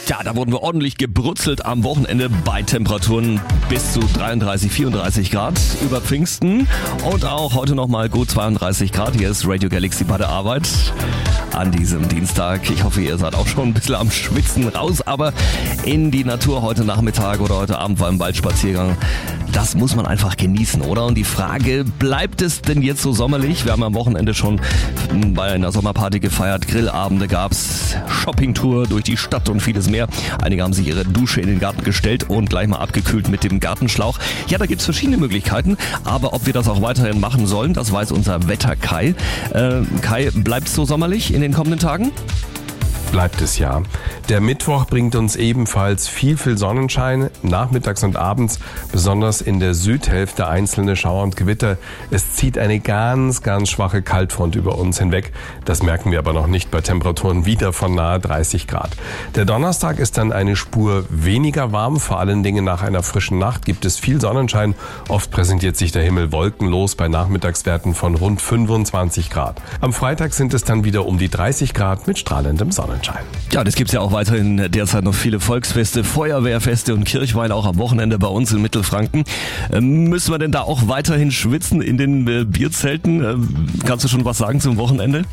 Ja, da wurden wir ordentlich gebrutzelt am Wochenende bei Temperaturen bis zu 33, 34 Grad über Pfingsten. Und auch heute nochmal gut 32 Grad. Hier ist Radio Galaxy bei der Arbeit an diesem Dienstag. Ich hoffe, ihr seid auch schon ein bisschen am Schwitzen raus, aber in die Natur heute Nachmittag oder heute Abend beim Waldspaziergang, das muss man einfach genießen, oder? Und die Frage, bleibt es denn jetzt so sommerlich? Wir haben am Wochenende schon bei einer Sommerparty gefeiert, Grillabende gab's, Shoppingtour durch die Stadt und vieles mehr. Einige haben sich ihre Dusche in den Garten gestellt und gleich mal abgekühlt mit dem Gartenschlauch. Ja, da gibt's verschiedene Möglichkeiten, aber ob wir das auch weiterhin machen sollen, das weiß unser Wetter Kai. Kai, bleibt's so sommerlich in den kommenden Tagen? Bleibt es ja. Der Mittwoch bringt uns ebenfalls viel Sonnenschein, nachmittags und abends, besonders in der Südhälfte einzelne Schauer und Gewitter. Es zieht eine ganz schwache Kaltfront über uns hinweg. Das merken wir aber noch nicht bei Temperaturen wieder von nahe 30 Grad. Der Donnerstag ist dann eine Spur weniger warm, vor allen Dingen nach einer frischen Nacht gibt es viel Sonnenschein. Oft präsentiert sich der Himmel wolkenlos bei Nachmittagswerten von rund 25 Grad. Am Freitag sind es dann wieder um die 30 Grad mit strahlendem Sonnenschein. Ja, das gibt's ja auch weiterhin derzeit noch viele Volksfeste, Feuerwehrfeste und Kirchweih auch am Wochenende bei uns in Mittelfranken. Müssen wir denn da auch weiterhin schwitzen in den Bierzelten? Kannst du schon was sagen zum Wochenende?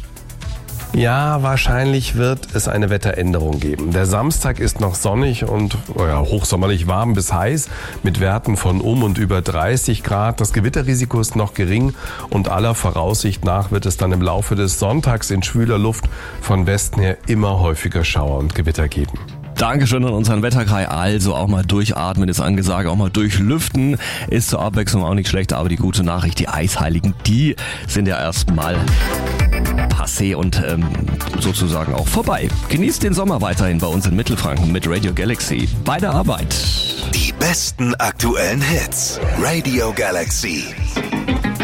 Ja, wahrscheinlich wird es eine Wetteränderung geben. Der Samstag ist noch sonnig und hochsommerlich warm bis heiß mit Werten von und über 30 Grad. Das Gewitterrisiko ist noch gering und aller Voraussicht nach wird es dann im Laufe des Sonntags in schwüler Luft von Westen her immer häufiger Schauer und Gewitter geben. Dankeschön an unseren Wetterkai. Also auch mal durchatmen ist angesagt, auch mal durchlüften ist zur Abwechslung auch nicht schlecht. Aber die gute Nachricht, die Eisheiligen, die sind ja erstmal passé und sozusagen auch vorbei. Genießt den Sommer weiterhin bei uns in Mittelfranken mit Radio Galaxy bei der Arbeit. Die besten aktuellen Hits. Radio Galaxy.